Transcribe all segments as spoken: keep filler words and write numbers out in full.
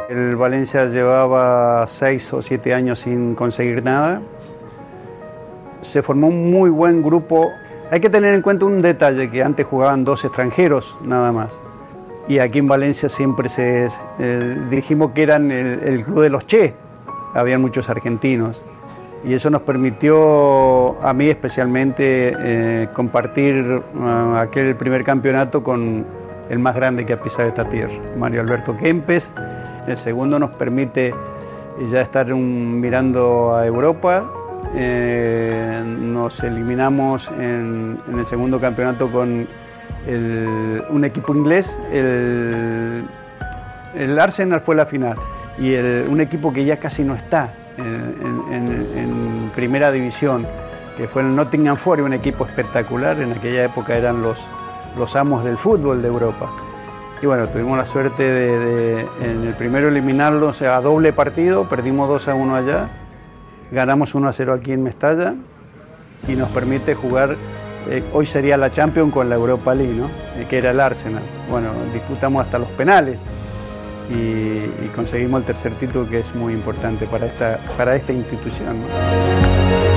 El Valencia llevaba seis o siete años sin conseguir nada. Se formó un muy buen grupo. Hay que tener en cuenta un detalle, que antes jugaban dos extranjeros nada más. Y aquí en Valencia siempre se eh, dijimos que eran el, el club de los Che. Había muchos argentinos. Y eso nos permitió, a mí especialmente, eh, compartir uh, aquel primer campeonato con el más grande que ha pisado esta tierra, Mario Alberto Kempes. El segundo nos permite ya estar un, mirando a Europa. Eh, nos eliminamos en, en el segundo campeonato con el, un equipo inglés. El, el Arsenal fue la final. Y el, un equipo que ya casi no está en, en, en primera división, que fue el Nottingham Forest, un equipo espectacular. En aquella época eran los, los amos del fútbol de Europa. Y bueno, tuvimos la suerte de, de en el primero eliminarlos, o sea, a doble partido, perdimos dos a uno allá, ganamos uno a cero aquí en Mestalla y nos permite jugar, eh, hoy sería la Champions con la Europa League, ¿no? Eh, que era el Arsenal. Bueno, disputamos hasta los penales y, y conseguimos el tercer título, que es muy importante para esta, para esta institución, ¿no?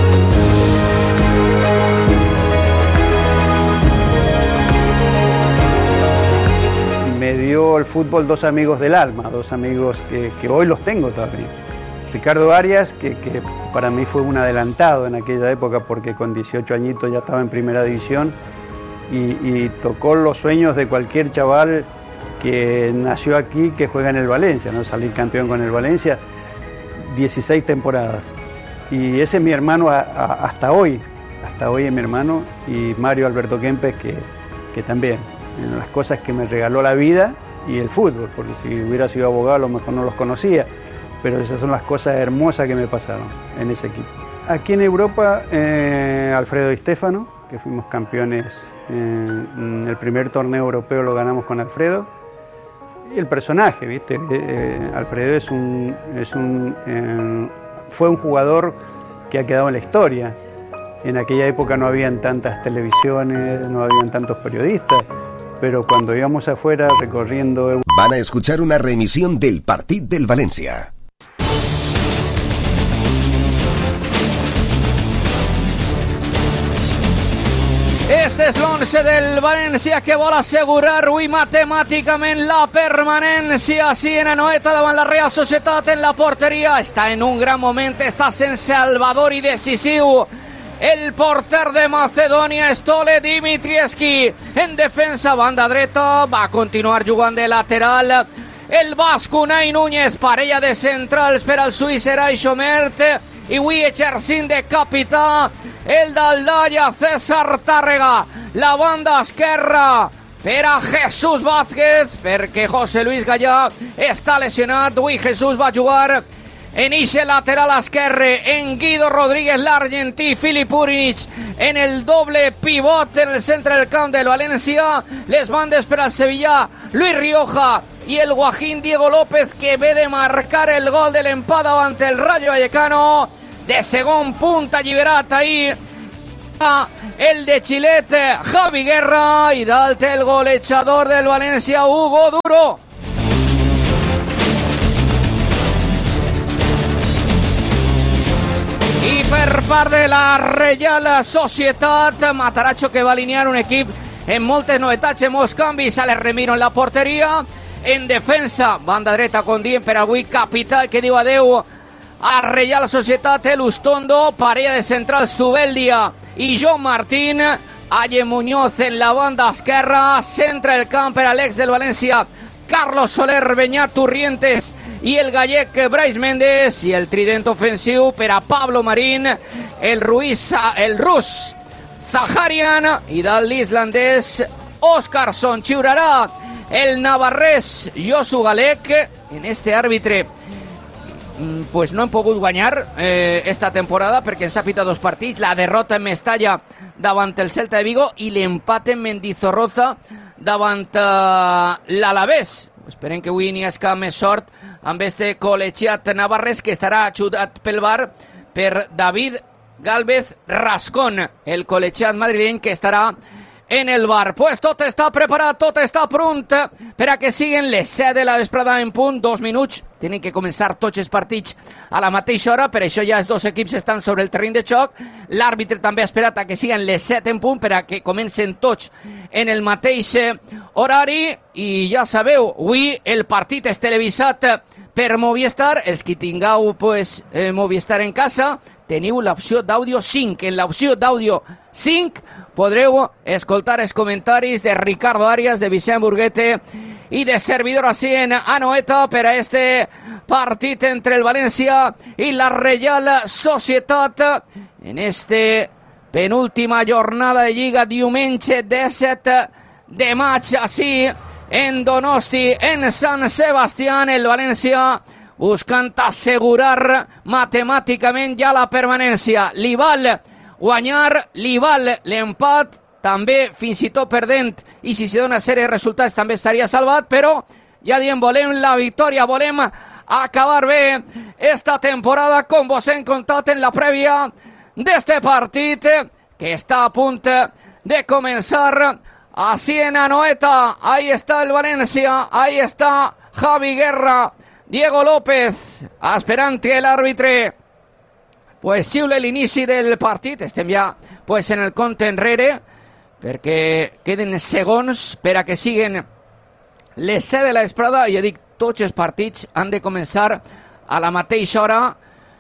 Me dio el fútbol dos amigos del alma, dos amigos que, que hoy los tengo todavía. Ricardo Arias, que, que para mí fue un adelantado en aquella época, porque con dieciocho añitos ya estaba en primera división y, y tocó los sueños de cualquier chaval que nació aquí, que juega en el Valencia, ¿no? Salir campeón con el Valencia, dieciséis temporadas. Y ese es mi hermano a, a, hasta hoy, hasta hoy es mi hermano, y Mario Alberto Kempes, que, que también. En las cosas que me regaló la vida y el fútbol, porque si hubiera sido abogado a lo mejor no los conocía, pero esas son las cosas hermosas que me pasaron en ese equipo. Aquí en Europa, eh, Alfredo Di Stéfano, que fuimos campeones, eh, en el primer torneo europeo lo ganamos con Alfredo, y el personaje, ¿viste? Eh, Alfredo es un, es un, eh, fue un jugador que ha quedado en la historia. En aquella época no habían tantas televisiones, no habían tantos periodistas, pero cuando íbamos afuera recorriendo... Van a escuchar una reemisión del Partit del València. Este és l'onze del València, que vol assegurar avui matemàticament la permanència. Sí, en Anoeta davant la Real Societat en la porteria. Està en un gran moment, està sent salvador i decisiu el porter de Macedònia, Stole Dimitrievski. En defensa, banda dreta, va a continuar jugant de lateral el basc Unai Núñez, parella de centrals per al suís Eray Xomert, i avui exercint de capità el d'Aldalla, César Tàrrega. La banda esquerra per a Jesús Vázquez, perquè José Luis Gallà està lesionat. Avui Jesús va jugar en ixe lateral esquerre, en Guido Rodríguez, l'argentí, Filip Urinic en el doble pivot en el centre del camp del València. Les bandes per al Sevilla, Luis Rioja i el guajín Diego López, que ve de marcar el gol de l'empat davant el Rayo Vallecano. De segon punt alliberat ahir el de Chilete, Javi Guerra, i dalt el golejador del València, Hugo Duro. I per part de la Reial Societat, Matarazzo, que va alinear un equip en moltes novetats, en molts canvis. Alex Remiro en la porteria. En defensa, banda dreta con Dien per avui, capità, que diu adeu a Reial Societat, el Ustondo. Parella de centrals, Zubeldia i Joan Martín. Aye Muñoz en la banda esquerra. Centra el camp per a l'ex del València, Carlos Soler, Beñat Turrientes i el gallec Brais Méndez, i el trident ofensiu per a Pablo Marín, el Ruiz, el rus Zaharian, i dalt l'islandès Óskarsson. Xiurarà el navarrès Josu Galec. En este àrbitre pues no hem pogut guanyar eh, esta temporada, perquè ens ha pitat dos partits, la derrota en Mestalla davant el Celta de Vigo i l'empat en Mendizorroza davant uh, l'Alavés. Esperem que avui n'hi hagi més sort amb este col·legiat navarrès, que estarà ajudat pel V A R per David Gálvez Rascón, el col·legiat madrileny, que estarà en el bar. Pues tot està preparat, tot està prunt per a que siguin les set de la vesprada en punt, dos minuts. Tenen que començar tots els partits a la mateixa hora, per això ja els dos equips estan sobre el terreny de xoc. L'àrbitre també ha esperat a que siguin les set en punt per a que comencen tots en el mateix horari. I ja sabeu, avui el partit és televisat per Movistar. Els que tingueu pues, eh, Movistar en casa, teniu l'opció d'àudio cinc. En l'opció d'àudio cinc podreu escoltar els comentaris de Ricardo Arias, de Vicent Burguete i de servidor així en Anoeta per a este partit entre el València i la Reial Societat en este penúltima jornada de Lliga, diumenge disset de maig, així en Donosti, en Sant Sebastián. El València buscant assegurar matemàticament ja la permanència. Li val guanyar, li val l'empat, també fins i tot perdent, i si se dona sèrie de resultats també estaria salvat, però ja diem, volem la victòria, volem acabar bé esta temporada, com vos hem contat en la prèvia d'este partit que està a punt de començar. Así en Anoeta, ahí está el Valencia, ahí está Javi Guerra, Diego López, esperant que l'àrbitre pues xiule l'inici del partit. Estem ja pues en el compte enrere perquè queden segons per a que siguin les set de la vesprada. Jo dic, tots els partits han de començar a la mateixa hora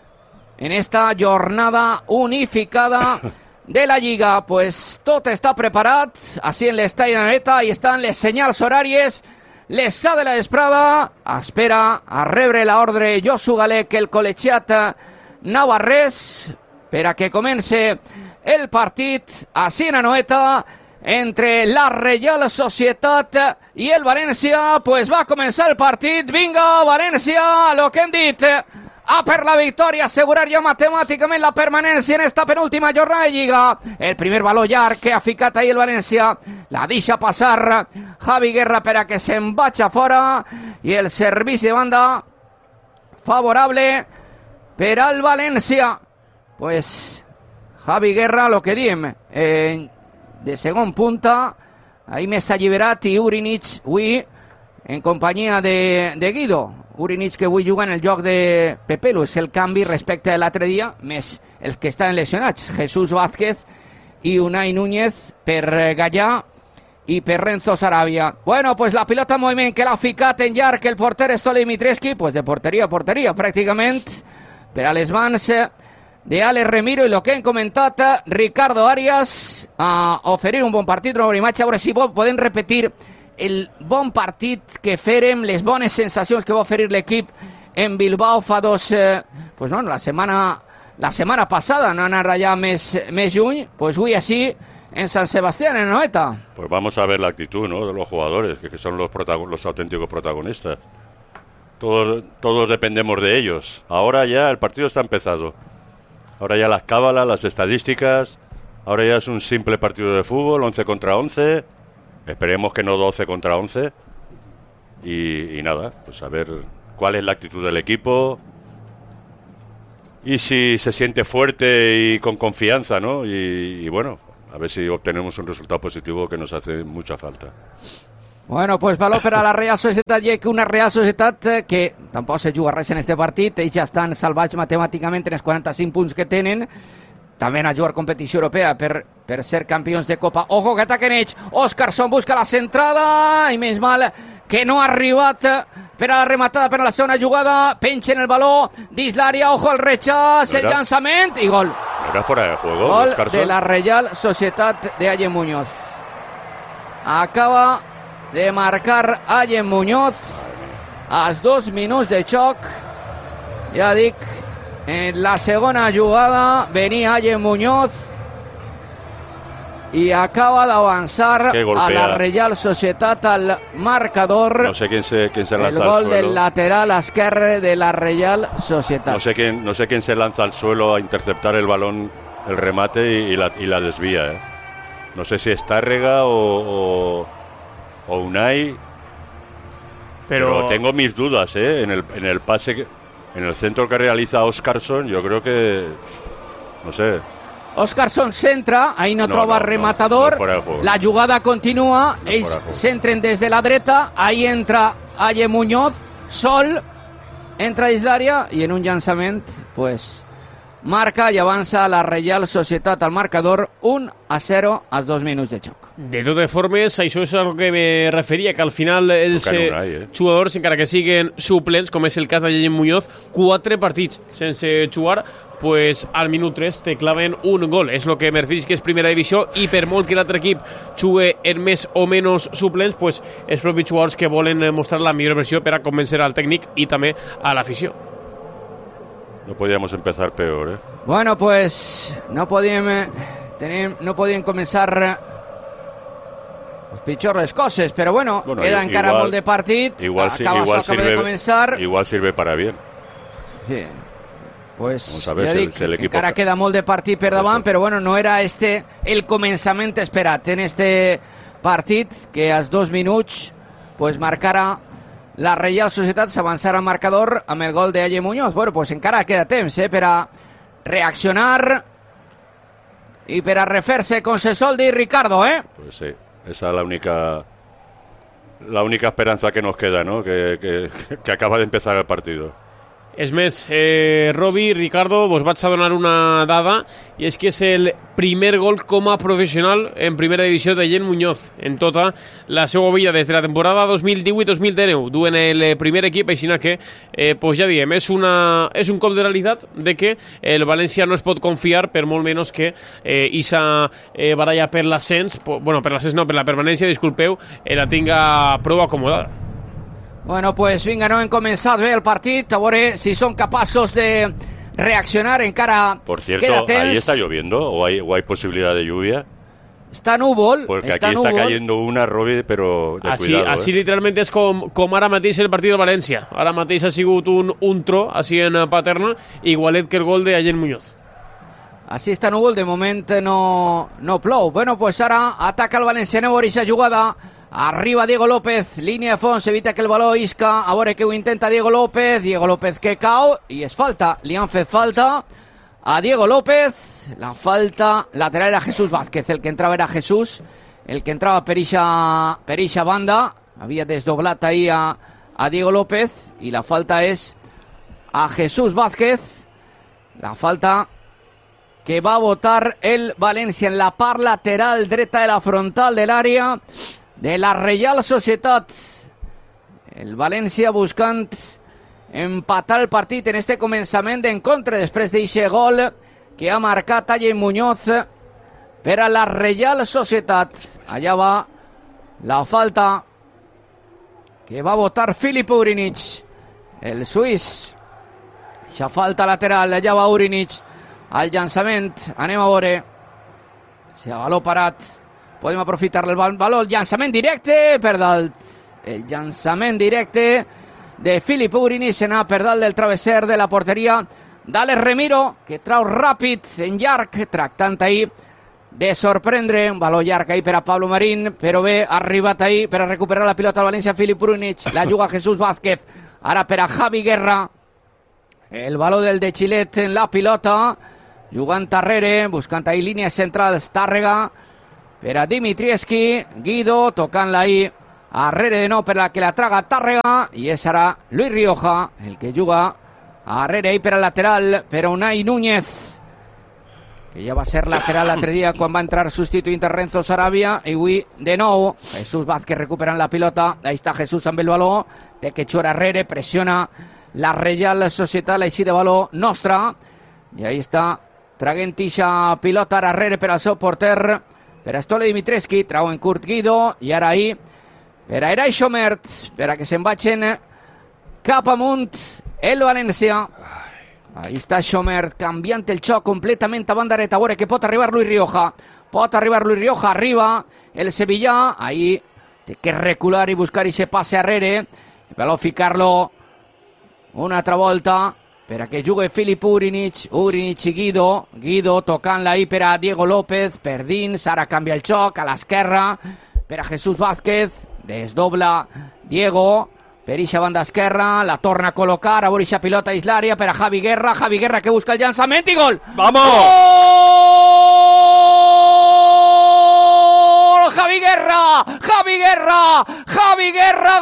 en esta jornada unificada de la Lliga. Pues tot està preparat, així en l'estadi d'Anoeta, i estan les senyals horàries. Les set de la vesprada espera a rebre l'ordre Josu Galec, el col·legiat navarrès, per a que comence el partit així en Anoeta entre la Reial Societat i el València. Pues va començar el partit. Vinga, València, lo que hem dit, a per la victòria, assegurar ja matemàticament la permanència en esta penúltima jornada de Lliga. El primer baló llarg que ha ficat ahir el València, la deixa passar Javi Guerra per a que se'n vagi fora, i el servici de banda favorable per al València. Pues Javi Guerra, lo que diem, eh, de segon punta, ahí més alliberat, i Urinic avui en companyia de, de Guido. Urinic que avui juga en el lloc de Pepelu, és el canvi respecte a l'altre dia, més els que estan lesionats, Jesús Vázquez i Unai Núñez per Gallà i per Renzo Sarabia. Bueno, pues la pilota en moviment que l'ha ficat en llarg el porter Stole Dimitrescu, pues de porteria a porteria pràcticament, per a les mans de Alex Remiro, i el que hem comentat Ricardo Arias, a oferir un bon partit, una bona imatge. A veure si podem repetir el bon partit que fèrem, les bones sensacions que va oferir l'equip en Bilbao fa dos, eh, pues no, la setmana la setmana passada, no anar allà més, més lluny, pues avui així en San Sebastián, en Anoeta. Pues vamos a ver la actitud, ¿no?, de los jugadores, que son los, protagon- los auténticos protagonistas. Todos, todos dependemos de ellos. Ahora ya el partido está empezado. Ahora ya las cábalas, las estadísticas. Ahora ya es un simple partido de fútbol, once contra once. Esperemos que no doce contra once. Y, y nada, pues a ver cuál es la actitud del equipo. Y si se siente fuerte y con confianza, ¿no? Y, y bueno, a ver si obtenemos un resultado positivo que nos hace mucha falta. Bueno, pues valor per a la Real Societat, i que una Real Societat que tampoc se juga res en este partit, ells ja estan salvats matemàticament en els quaranta-cinc punts que tenen, també a jugar competició europea per, per ser campions de Copa. Ojo que ataquen ells, Óscarson busca la centrada, i menys mal que no ha arribat per a la rematada, per a la segona jugada, pengen el baló dins l'àrea, ojo al rechaç, el llançament i gol. ¿Era fuera de juego? Gol Oscarson? de la Real Societat de Allen Muñoz. Acaba de marcar Allen Muñoz als dos minuts de xoc. Ja dic, en la segona jugada venia Allen Muñoz i acaba d'avançar a la Real Societat al marcador. No sé quién se, quién se lanza el gol al suelo. del lateral esquerre de la Real Societat. No sé quién, no sé quién se lanza al suelo a interceptar el balón, el remate y, y, la, y la desvía, ¿eh? No sé si es Tárrega o, o, o Unai, pero... pero tengo mis dudas, ¿eh? En el, en el pase, que, en el centro que realiza Óscarson, yo creo que, no sé, Oscarson centra, ahí no, No, troba no, rematador, no, no fuera de juego. la jugada continua, No ells fuera de juego. centren des de la dreta, ahí entra Aye Muñoz, sol, entra dins l'àrea i en un llançament, pues, marca i avança la Reial Societat al marcador un a zero als dos minuts de joc. De totes formes, això és el que me referia, que al final els Tocant eh, un ai, eh? jugadors, encara que siguen suplents, com és el cas de Guillem Muñoz, quatre partits sense jugar, pues al minut tres te claven un gol. És el que me referís que és primera divisió, i per molt que l'altre equip jugue en més o menys suplents, pues els propis jugadors que volen mostrar la millor versió per a convencer al tècnic i també a l'afició. No podíamos empezar peor, ¿eh? Bueno, pues no podíem eh, tenim, no podíem començar les pitjors coses, però bueno, Bueno, queda i- encara igual- molt de partit, Igual, sí, acaba, igual, acaba de sirve, començar. igual sirve para bien. Sí. Pues Vamos a ver ja si el- dic, si el equipo- encara queda molt de partit per davant, però bueno, no era este el començament esperat en este partit, que als dos minuts pues marcara la Reial Societat, s'avançarà al marcador amb el gol de Aye Muñoz. Bueno, pues encara queda temps eh, per a reaccionar i per a refer-se con Sesoldi y Ricardo, eh? Pues sí, esa es la única la única esperanza que nos queda, ¿no? Que, que, que acaba de empezar el partido. És més, eh, Robi, Ricardo, vos vaig a donar una dada, i és que és el primer gol com a professional en primera divisió de Guillem Muñoz en tota la seva vida des de la temporada dos mil divuit dos mil dinou, duen el primer equip, així que, eh, pues ja diem, és, una, és un cop de realitat de que el València no es pot confiar, per molt menys que eh, Isa eh, baralla per l'ascens, bueno, per l'ascens no, per la permanència, disculpeu, eh, la tinga prou acomodada. Bueno, pues vinga, no hem començat bé el partit, a veure si són capaços de reaccionar, encara Por cierto, queda temps. ¿ahí está lloviendo o hay, o hay posibilidad de lluvia? Està núvol, Porque està aquí núvol. está cayendo una, Robi, pero de Així, cuidado, així ¿eh? literalment és com, com ara mateix el partit del València. Ara mateix ha sigut un, un tro, així en Paterna, igualet que el gol de Guillem Muñoz. Així està núvol, de moment no, no plou. Bueno, pues ara ataca el València, a veure aquesta jugada. Arriba Diego López, línia de fons, evita que el baló isca, a veure que ho intenta Diego López, Diego López que cau, i és falta, li han fet falta a Diego López, la falta lateral era Jesús Vázquez, el que entrava era Jesús, el que entrava per ixa, per ixa banda, havia desdoblat ahí a, a Diego López, i la falta és a Jesús Vázquez, la falta que va a votar el València en la part lateral dreta de la frontal de l'àrea de la Reial Societat. El València buscant empatar el partit en este començament d'encontre després d'eixe gol que ha marcat Aye Muñoz per a la Reial Societat. Allà va la falta que va votar Filip Urinic, el suís. Eixa falta lateral, allà va Urinic al llançament, anem a veure si a baló parat podem aprofitar el baló, el llançament directe per dalt, el llançament directe de Filip Urinic anar per dalt del travesser de la porteria d'Àlex Remiro, que trau ràpid en llarg, tractant ahir de sorprendre, un baló llarg ahir per a Pablo Marín, però bé, ha arribat ahir per a recuperar la pilota al València Filip Urinic, la juga Jesús Vázquez, ara per a Javi Guerra, el baló del de Xilet en la pilota, jugant darrere, buscant ahir línies centrals, Tàrrega, per a Dimitrievski, Guido, tocant-la ahí, arrere de nou per la que la traga Tàrrega, i és ara Luis Rioja, el que juga arrere ahí per al lateral, per a Unai Núñez, que ja va ser lateral l'altre dia quan va entrar substituint a Renzo Sarabia, i avui de nou Jesús Vázquez recuperant la pilota, ahí està Jesús amb el baló, té que xor arrere, pressiona la Reial Societat, així de baló nostra, i ahí està traguent ixa pilota arrere per al seu porter, per a Stole Dimitrievski, trau en curt Guido, i ara ahí per a Eray Xomert, per a que se'n vagin cap amunt el València. Ahí està Xomert, canviant el xoc completament a banda dreta, a veure que pot arribar Luis Rioja, pot arribar Luis Rioja, arriba el Sevillà, ahí té que recular i buscar ese passe arrere, per ficar-lo una altra volta, per a que jugui Filip Urinic, Urinic i Guido, Guido tocant-la ahí per a Diego López, per dins, ara canvia el xoc, a l'esquerra, per a Jesús Vázquez, desdobla Diego, per ixa banda esquerra, la torna a col·locar, a veure ixa pilota dins l'àrea, per a Javi Guerra, Javi Guerra que busca el llançament i gol! ¡Vamos! ¡Gol! Javi Guerra, Javi Guerra,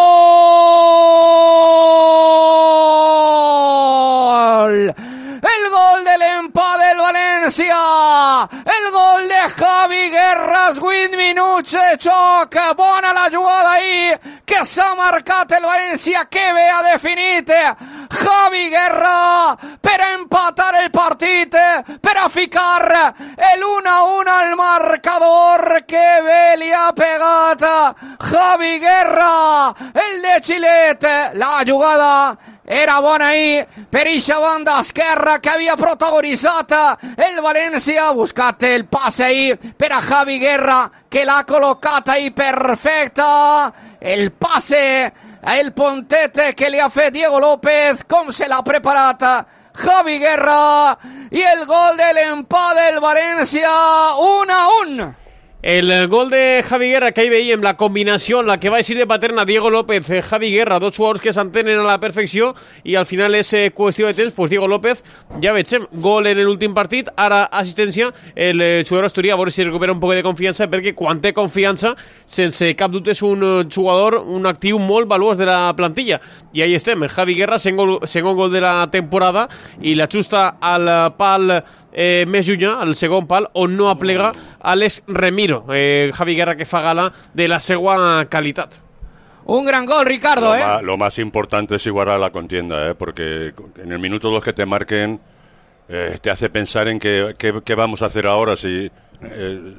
gol. El gol del empate del València, el gol de Javi Guerra, vuit minuts de xoc, bona la jugada ahí, que s'ha marcat el València, que bé ha definit Javi Guerra per empatar el partit, per a ficar el uno a uno al marcador, que bé li ha pegat Javi Guerra, el de Xilet, la jugada era bona ahí per eixa banda esquerra que havia protagonitzat el València, buscat el passe ahí per a Javi Guerra, que l'ha col·locat ahí perfecta, el passe, el pontet que li ha fet Diego López, com se l'ha preparat Javi Guerra, i el gol de l'empat del València, un a un. El gol de Javi Guerra, que ahí veiem la combinació, la que va eixir de paterna Diego López, Javi Guerra, dos jugadors que s'entenen a la perfecció, i al final és eh, qüestió de temps, pues Diego López, ja veiem, gol en l'últim partit, ara assistència, el eh, jugador asturià, a veure si recupera un poc de confiança, perquè quan té confiança, sense cap dubte és un eh, jugador, un actiu molt valuós de la plantilla, i ahí estem, Javi Guerra, segon, segon gol de la temporada, i la justa al pal Eh, més llunyà, al segon pal, on no aplega Alex Remiro, eh, Javi Guerra, que fa gala de la seva qualitat. Un gran gol, Ricardo, lo ¿eh? Más, lo más importante es igualar la contienda, ¿eh? Porque en el minuto dos que te marquen eh, te hace pensar en qué, qué, qué vamos a hacer ahora, si eh,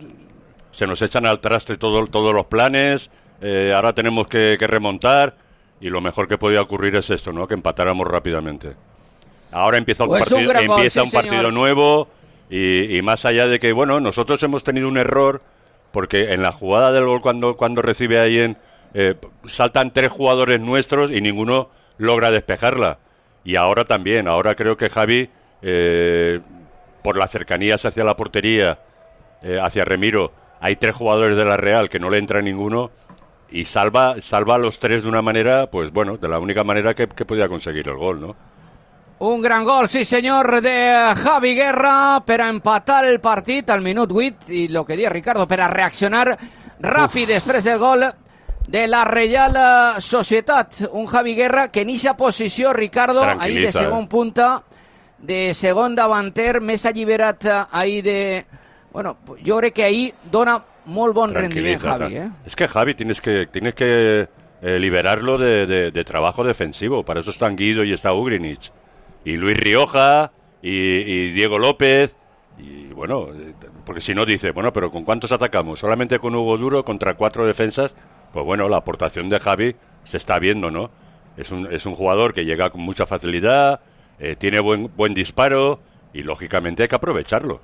se nos echan al traste todo, todos los planes, eh, ahora tenemos que, que remontar, y lo mejor que podía ocurrir es esto, ¿no? Que empatáramos rápidamente. Ahora empieza un pues partido, un gol, empieza sí, un partido señor. nuevo, y, y más allá de que, bueno, nosotros hemos tenido un error, porque en la jugada del gol, cuando, cuando recibe a alguien, eh, saltan tres jugadores nuestros y ninguno logra despejarla. Y ahora también, ahora creo que Javi, eh, por las cercanías hacia la portería, eh, hacia Remiro, hay tres jugadores de la Real que no le entra ninguno, y salva, salva a los tres de una manera, pues bueno, de la única manera que, que podía conseguir el gol, ¿no? Un gran gol, sí senyor, de Javi Guerra per a empatar el partit al minut vuit, i el que dia Ricardo, per a reaccionar ràpid després del gol de la Reial Societat. Un Javi Guerra que en eixa posició, Ricardo, ahí de segon punta, de segon davanter, més alliberat ahí de... Bueno, jo crec que ahí dona molt bon rendiment, Javi, ¿eh? Es que Javi tienes que, tienes que eh, liberarlo de, de, de trabajo defensivo. Para eso están Guido y está Ugrinic. Y Luis Rioja, y, y Diego López, y bueno, porque si no dice, bueno, pero ¿con cuántos atacamos? Solamente con Hugo Duro contra cuatro defensas. Pues bueno, la aportación de Javi se está viendo, ¿no? Es un, es un jugador que llega con mucha facilidad, eh, tiene buen, buen disparo, y lógicamente hay que aprovecharlo.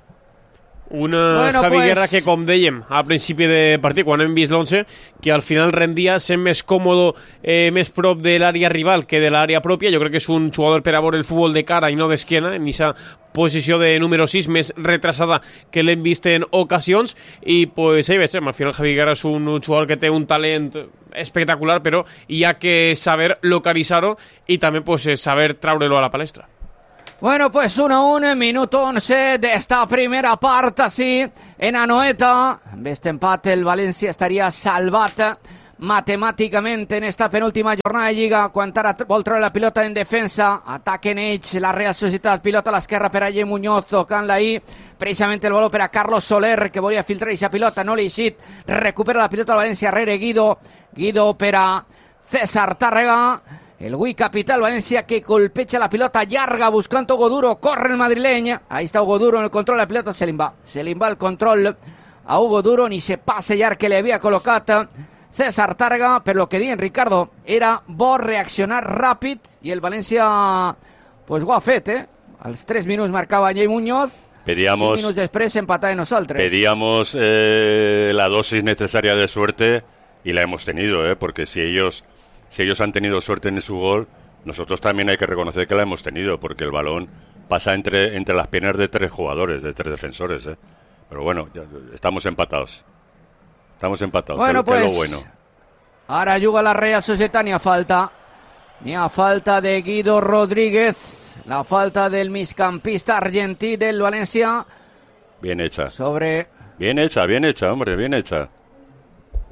Una bueno, Javi pues... Guerra que, com dèiem, al principi de partit, quan hem vist l'onze, que al final rendia sent més còmode, eh, més prop de l'àrea rival que de l'àrea pròpia. Jo crec que és un jugador per a veure el futbol de cara i no d'esquena, en aquesta posició de número sis, més retrasada que l'hem vist en ocasions, i pues ahí veiem, al final Javi Guerra és un jugador que té un talent espectacular, però hi ha que saber localitzar-ho i també pues, saber traure-lo a la palestra. Bueno, pues uno a uno, minuto once de esta primera parte, así, en Anoeta. Amb este empate el València estaria salvat matemàticament en esta penúltima jornada de Lliga, quan ara vol treure la pilota en defensa, ataquen ells, la Real Societat, pilota a l'esquerra per a Ye Muñoz, tocant-la ahí, precisament el baló per a Carlos Soler, que volia filtrar aquesta pilota, no li eixit, recupera la pilota al València, rere Guido, Guido per a César Tàrrega, el Wii capital Valencia, que golpecha la pelota llarga buscando Hugo Duro, corre el madrileño, ahí está Hugo Duro en el control de la pelota, se le va, se le va el control a Hugo Duro, ni se pase ya que le había colocado César Tàrrega, pero lo que diuen, Ricardo, era bo reaccionar ràpid, y el Valencia pues ho ha fet, eh? Als tres minuts marcava Llei Muñoz, pedíamos, cinc minuts després empatava nosaltres. Pedíamos eh, la dosis necesaria de suerte, y la hemos tenido, eh, porque si ellos... Si ellos han tenido suerte en su gol, nosotros también hay que reconocer que la hemos tenido, porque el balón pasa entre, entre las piernas de tres jugadores, de tres defensores, ¿eh? Pero bueno, ya, estamos empatados. Estamos empatados, bueno, que, pues, que es lo bueno. Ahora juga la Real Societat, ni a falta. Ni a falta de Guido Rodríguez. La falta del migcampista argentí del Valencia. Bien hecha. Sobre... Bien hecha, bien hecha, hombre, bien hecha.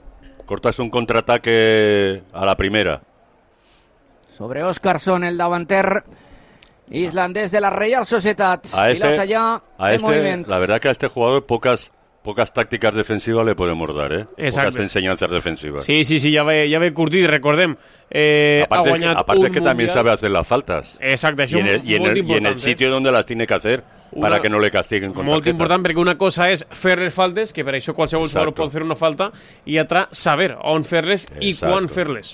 cortas un contraataque a la primera. Sobre Óscarsson, el davanter islandés de la Real Sociedad. A este, Pilota ya a en este movimiento. la verdad que a este jugador pocas pocas tácticas defensivas le podemos dar, eh? Exacte. Pocas enseñances defensivas. Sí, sí, sí, ja ve, ja ve curtit, recordem. Eh, aparte ha guanyat aparte un que también mundial. sabe hacer las faltas. Exacte, això Y en el, y en molt el, y important. en el sitio donde las tiene que hacer Una- para que no le castiguen con Molt tarjeta. important, perquè una cosa és fer les faltes, que per això qualsevol Exacto. jugador pot fer una falta, i altra, saber on fer-les i Exacto. quan fer-les.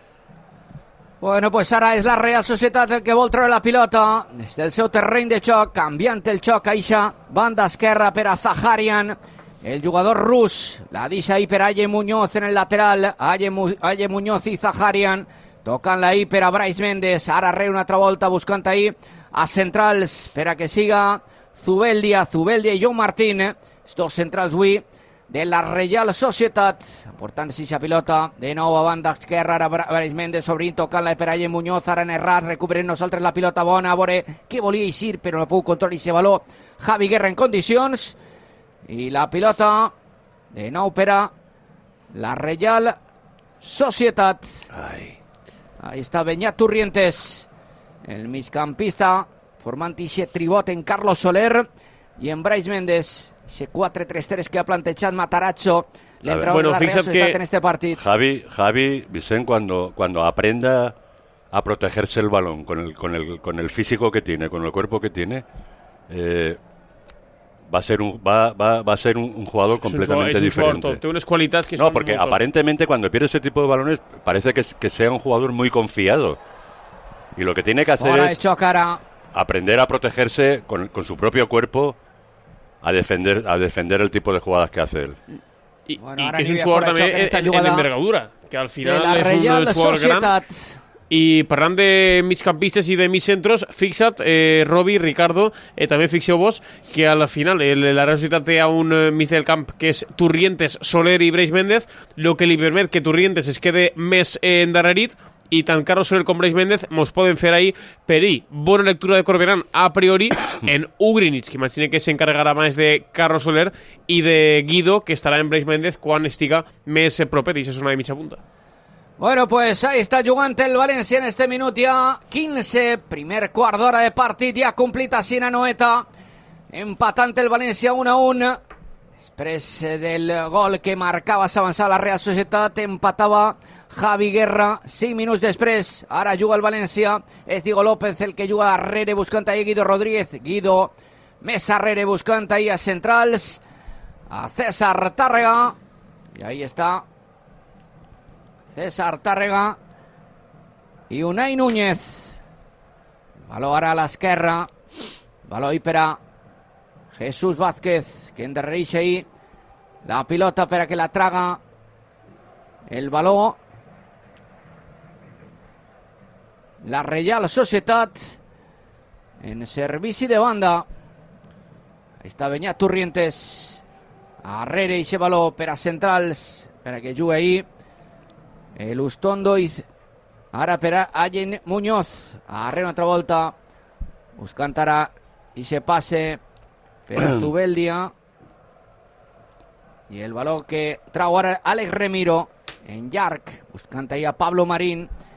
Bueno, pues ara és la Real Societat el que vol treure la pilota des del seu terreny de xoc, canviant el xoc a eixa banda esquerra per a Zaharian, el jugador rus, la deixa ahí per Aye Muñoz en el lateral, Aye, Mu Aye Muñoz i Zaharian, tocant-la ahí per a Brais Méndez, ara re una altra volta buscant ahí a centrals per a que siga Zubeldia, Zubeldia i Joan Martín, els dos centrals avui de la Real Societat, portant-se aquesta pilota, de nou a banda esquerra, ara Brais Méndez obrint, tocant-la per Aye Muñoz, ara en errat, recuperem nosaltres la pilota bona, a veure què volia eixir, però no puc controlar aquest valor, Javi Guerra en condicions, i la pilota, de nou per a la Real Societat. Ay. Ahí està Beñat Turrientes, el migcampista, formant aquest tribot en Carlos Soler i en Brais Méndez. Ese quatre tres tres que ha plantejat Matarazzo, l'entrenador Bueno, de la Real fixa't Societat que en este partit. Javi, Javi, Vicent, cuando, cuando aprenda a protegerse el balón con el, con el, con el físico que tiene, con el cuerpo que tiene, eh, va a ser un, va, va, va a ser un, un jugador És un completamente jugador- és un jugador diferente. top, té unes qualitats que No, són porque molt top. aparentemente cuando pierde ese tipo de balones parece que, que sea un jugador muy confiado. Y lo que tiene que hacer Fora el es xoc ara. aprender a protegerse con, con su propio cuerpo, a defender, a defender el tipo de jugadas que hace él. I, Bueno, i ara que és un aniria jugador fora de també xoc en esta en, en jugada envergadura, que al De final la és un Real jugador gran. Societat. I parlant de migcampistes i de migcentros, fixa't, eh, Robi, Ricardo, eh, també fixeu-vos que a la final el, la Real Societat té a un eh, mig del camp que és Turrientes, Soler i Brais Méndez, el que li permet que Turrientes es quede més eh, endarrerit, i tant Carlos Soler com Brais Méndez mos poden fer ahí per ahí. Bona lectura de Corberán a priori en Ugrinic, que imagina que s'encarregarà més de Carlos Soler, i de Guido, que estarà en Brais Méndez quan estiga més eh, proper, i això és una de mitja punta. Bueno, pues ahí está jugant el València en este minut ja quinze, primer quart d'hora de partit, ja complit a Sina Noeta, empatant el València un a un. Després del gol que marcava s'avançava la Real Societat, empatava Javi Guerra, cinc minuts després, ara juga el València, és Diego López el que juga darrere buscant ahí Guido Rodríguez, Guido més darrere buscant ahí a centrals, a César Tàrrega, i ahí està César Tàrrega i Unai Núñez. Baló ara a l'esquerra, baló i per a Jesús Vázquez, que endarrereix ahí la pilota per a que la traga el baló. La Real Societat en servici de banda. Ahí está Beñat Turrientes. Arrere i baló per a centrals, per a que jugui ahí el Ustondo i ara per a Aye Muñoz. Arrere una altra volta buscant ara i se passe per a Zubeldia. I el baló que trau ara Alex Remiro en llarg, buscant ahí a Pablo Marín.